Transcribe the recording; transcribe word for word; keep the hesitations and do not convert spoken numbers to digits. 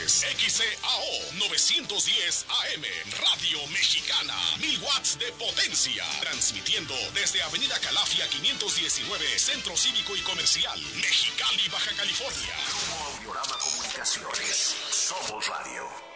es X C A O novecientos diez A M, Radio Mexicana, mil watts de potencia, transmitiendo desde Avenida Calafia quinientos diecinueve, Centro Cívico y Comercial, Mexicali, Baja California. Grupo Audiorama Comunicaciones, somos radio.